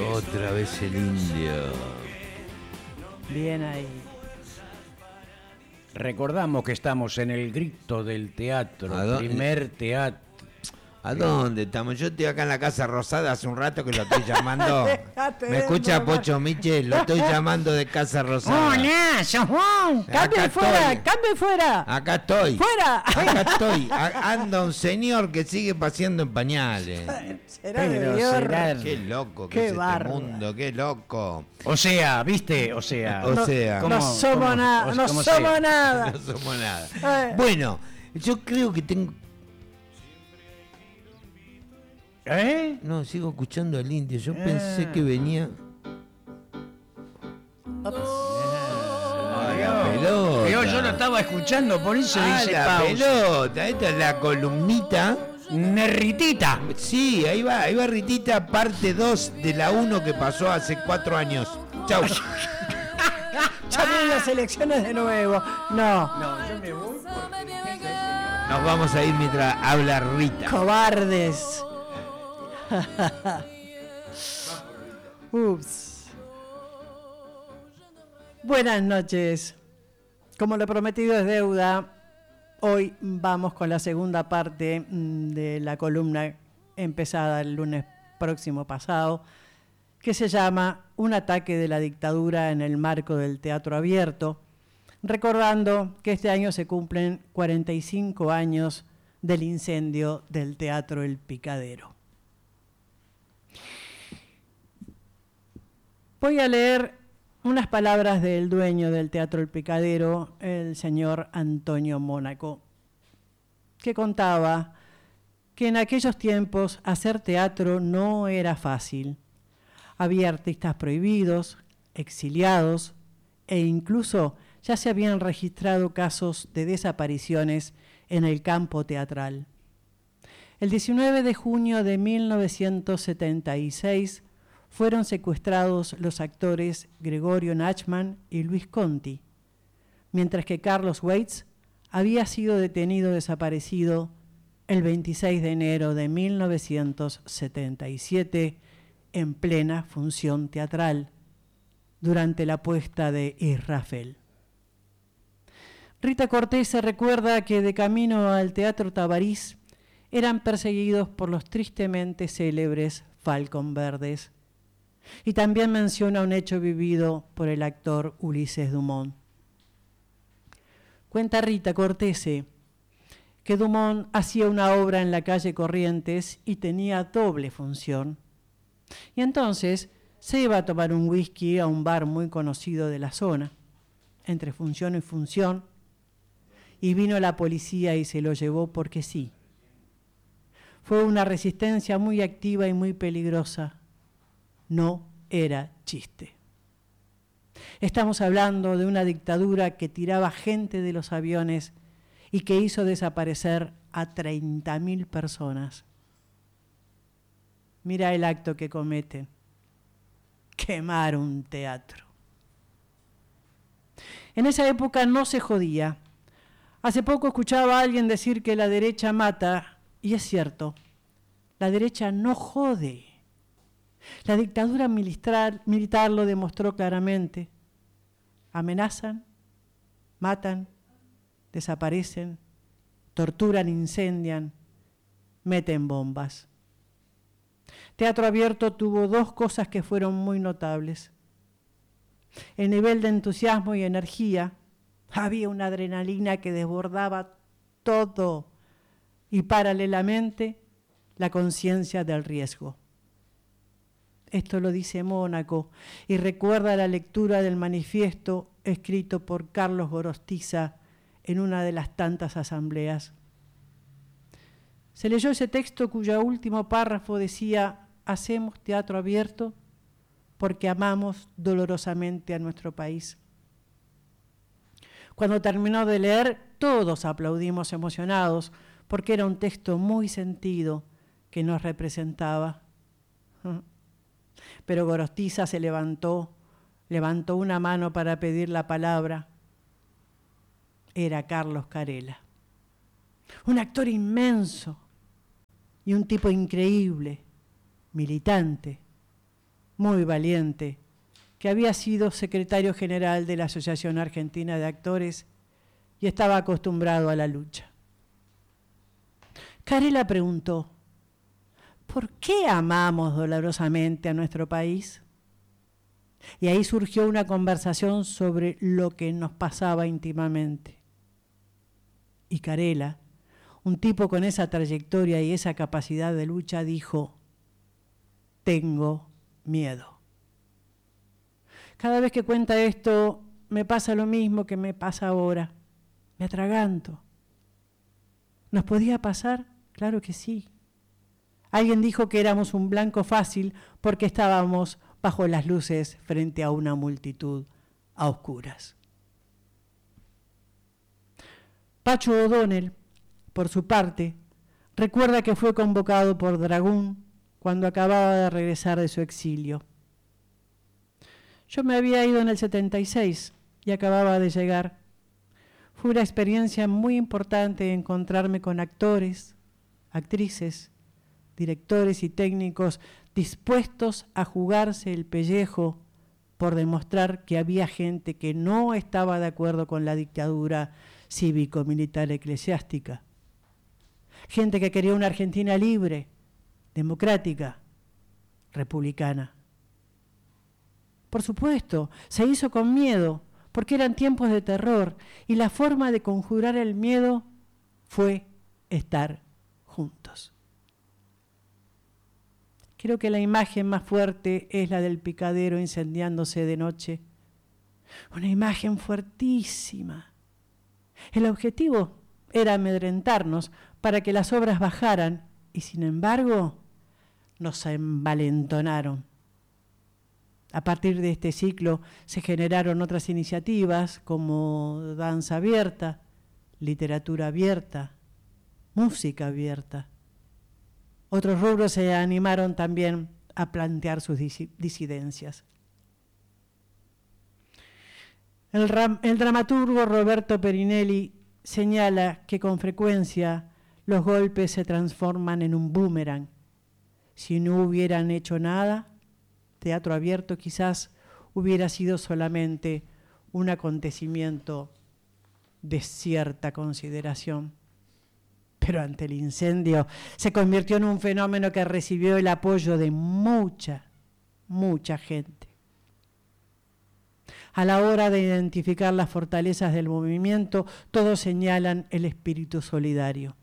Otra vez el indio. Bien ahí. Recordamos que estamos en el Grito del Teatro, primer teatro. ¿A dónde estamos? Yo estoy acá en la Casa Rosada hace un rato que lo estoy llamando. ¿Me escucha Pocho Michel? Lo estoy llamando de Casa Rosada. ¡Hola, Sofón! ¡Cambie fuera! ¡Cambie fuera! Acá estoy. ¡Fuera! Acá estoy. Anda un señor que sigue paseando en pañales. Será Qué loco que qué es bárbaro. este mundo, qué loco. O sea, ¿viste? O sea. No somos nada, no somos nada. No somos nada. Bueno, yo creo que tengo... ¿Eh? No, sigo escuchando al indio. Yo pensé que venía... La pelota. Pero yo lo estaba escuchando, por eso dice la pausa. pelota. Esta es la columnita. Ritita. Sí, ahí va Ritita, parte 2 de la 1 que pasó hace 4 años. Chau. Ya vienen las elecciones de nuevo. No. Yo me voy. Nos vamos a ir mientras habla Rita. Cobardes. Ups. Buenas noches. Como lo prometido es deuda, hoy vamos con la segunda parte de la columna empezada el lunes próximo pasado, que se llama Un ataque de la dictadura en el marco del teatro abierto, recordando que este año se cumplen 45 años del incendio del Teatro El Picadero. Voy a leer unas palabras del dueño del Teatro El Picadero, el señor Antonio Mónaco, que contaba que en aquellos tiempos hacer teatro no era fácil. Había artistas prohibidos, exiliados e incluso ya se habían registrado casos de desapariciones en el campo teatral. El 19 de junio de 1976 fueron secuestrados los actores Gregorio Nachman y Luis Conti, mientras que Carlos Waits había sido detenido desaparecido el 26 de enero de 1977 en plena función teatral, durante la puesta de Israfel. Rita Cortés se recuerda que de camino al Teatro Tabarís eran perseguidos por los tristemente célebres Falcon Verdes, y también menciona un hecho vivido por el actor Ulises Dumont. Cuenta Rita Cortese que Dumont hacía una obra en la calle Corrientes y tenía doble función. Y entonces se iba a tomar un whisky a un bar muy conocido de la zona, entre función y función, y vino la policía y se lo llevó porque sí. Fue una resistencia muy activa y muy peligrosa. No era chiste. Estamos hablando de una dictadura que tiraba gente de los aviones y que hizo desaparecer a 30.000 personas. Mira el acto que cometen: quemar un teatro. En esa época no se jodía. Hace poco escuchaba a alguien decir que la derecha mata, y es cierto, la derecha no jode. La dictadura militar lo demostró claramente. Amenazan, matan, desaparecen, torturan, incendian, meten bombas. Teatro Abierto tuvo dos cosas que fueron muy notables. El nivel de entusiasmo y energía. Había una adrenalina que desbordaba todo, y paralelamente la conciencia del riesgo. Esto lo dice Mónaco y recuerda la lectura del manifiesto escrito por Carlos Gorostiza en una de las tantas asambleas. Se leyó ese texto cuyo último párrafo decía: hacemos teatro abierto porque amamos dolorosamente a nuestro país. Cuando terminó de leer, todos aplaudimos emocionados porque era un texto muy sentido que nos representaba. Pero Gorostiza se levantó una mano para pedir la palabra. Era Carlos Carela, un actor inmenso y un tipo increíble, militante, muy valiente, que había sido secretario general de la Asociación Argentina de Actores y estaba acostumbrado a la lucha. Carela preguntó, ¿por qué amamos dolorosamente a nuestro país? Y ahí surgió una conversación sobre lo que nos pasaba íntimamente. Y Carela, un tipo con esa trayectoria y esa capacidad de lucha, dijo, tengo miedo. Cada vez que cuenta esto, me pasa lo mismo que me pasa ahora. Me atraganto. ¿Nos podía pasar? Claro que sí. Alguien dijo que éramos un blanco fácil porque estábamos bajo las luces frente a una multitud a oscuras. Pacho O'Donnell, por su parte, recuerda que fue convocado por Dragún cuando acababa de regresar de su exilio. Yo me había ido en el 76 y acababa de llegar. Fue una experiencia muy importante encontrarme con actores, actrices, directores y técnicos dispuestos a jugarse el pellejo por demostrar que había gente que no estaba de acuerdo con la dictadura cívico-militar eclesiástica. Gente que quería una Argentina libre, democrática, republicana. Por supuesto, se hizo con miedo, porque eran tiempos de terror, y la forma de conjurar el miedo fue estar juntos. Creo que la imagen más fuerte es la del picadero incendiándose de noche. Una imagen fuertísima. El objetivo era amedrentarnos para que las obras bajaran, y sin embargo, nos envalentonaron. A partir de este ciclo se generaron otras iniciativas como danza abierta, literatura abierta, música abierta. Otros rubros se animaron también a plantear sus disidencias. El dramaturgo Roberto Perinelli señala que con frecuencia los golpes se transforman en un boomerang. Si no hubieran hecho nada, Teatro Abierto quizás hubiera sido solamente un acontecimiento de cierta consideración. Pero ante el incendio se convirtió en un fenómeno que recibió el apoyo de mucha gente. A la hora de identificar las fortalezas del movimiento, todos señalan el espíritu solidario.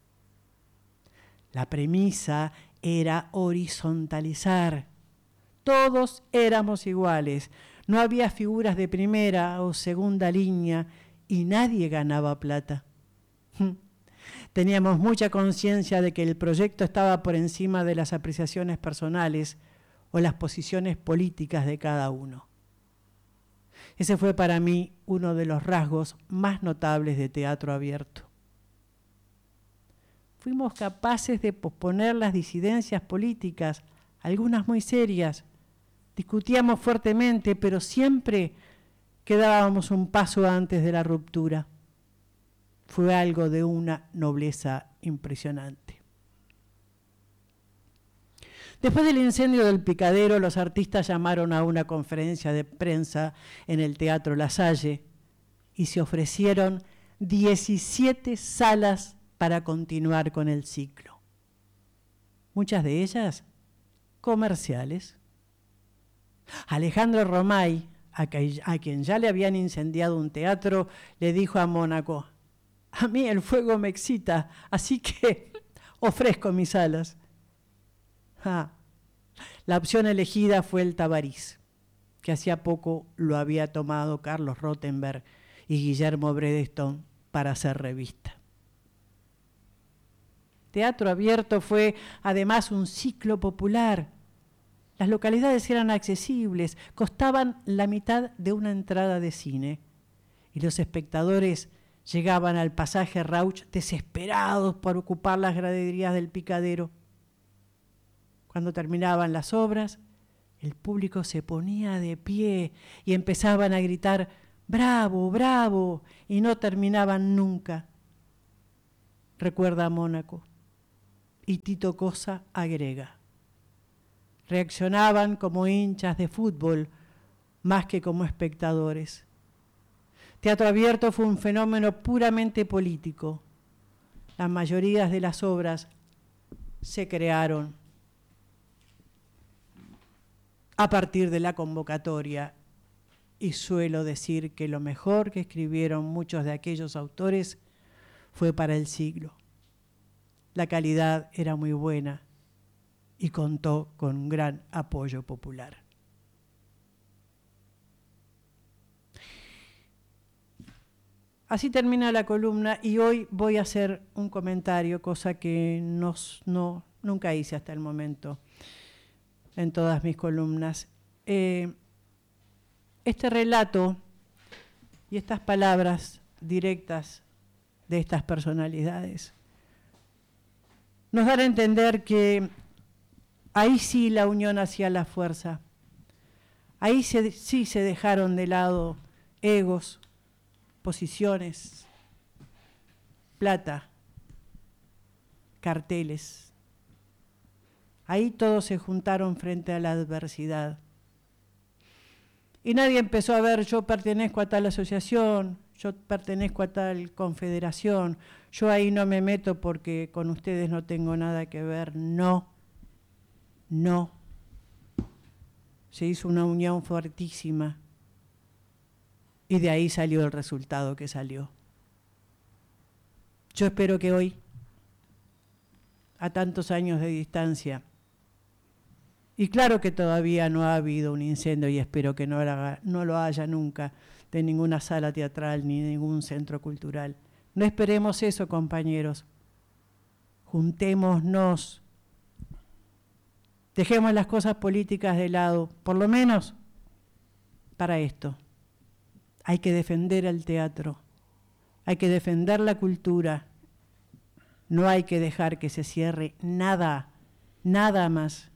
La premisa era horizontalizar. Todos éramos iguales, no había figuras de primera o segunda línea y nadie ganaba plata. Teníamos mucha conciencia de que el proyecto estaba por encima de las apreciaciones personales o las posiciones políticas de cada uno. Ese fue para mí uno de los rasgos más notables de Teatro Abierto. Fuimos capaces de posponer las disidencias políticas, algunas muy serias. Discutíamos fuertemente, pero siempre quedábamos un paso antes de la ruptura. Fue algo de una nobleza impresionante. Después del incendio del Picadero, los artistas llamaron a una conferencia de prensa en el Teatro La Salle y se ofrecieron 17 salas para continuar con el ciclo. Muchas de ellas comerciales. Alejandro Romay, a quien ya le habían incendiado un teatro, le dijo a Mónaco: a mí el fuego me excita, así que ofrezco mis salas. La opción elegida fue el Tabarís, que hacía poco lo había tomado Carlos Rothenberg y Guillermo Bredestone para hacer revista. Teatro Abierto fue además un ciclo popular. Las localidades eran accesibles, costaban la mitad de una entrada de cine y los espectadores llegaban al pasaje Rauch desesperados por ocupar las graderías del Picadero. Cuando terminaban las obras, el público se ponía de pie y empezaban a gritar «¡Bravo, bravo!» y no terminaban nunca. Recuerda Mónaco. Y Tito Cosa agrega: reaccionaban como hinchas de fútbol más que como espectadores. Teatro Abierto fue un fenómeno puramente político. La mayoría de las obras se crearon a partir de la convocatoria, y suelo decir que lo mejor que escribieron muchos de aquellos autores fue para el siglo. La calidad era muy buena y contó con un gran apoyo popular. Así termina la columna y hoy voy a hacer un comentario, cosa que nunca hice hasta el momento en todas mis columnas. Este relato y estas palabras directas de estas personalidades nos dan a entender que ahí sí la unión hacía la fuerza. Ahí sí se dejaron de lado egos, posiciones, plata, carteles. Ahí todos se juntaron frente a la adversidad. Y nadie empezó a ver, yo pertenezco a tal asociación, yo pertenezco a tal confederación, yo ahí no me meto porque con ustedes no tengo nada que ver. No. Se hizo una unión fuertísima y de ahí salió el resultado que salió. Yo espero que hoy, a tantos años de distancia, y claro que todavía no ha habido un incendio y espero que no lo haya nunca de ninguna sala teatral ni de ningún centro cultural. No esperemos eso, compañeros. Juntémonos. Dejemos las cosas políticas de lado, por lo menos para esto. Hay que defender el teatro, hay que defender la cultura. No hay que dejar que se cierre nada más.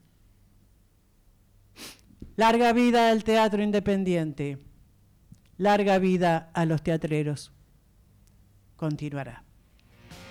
Larga vida al teatro independiente, larga vida a los teatreros. Continuará.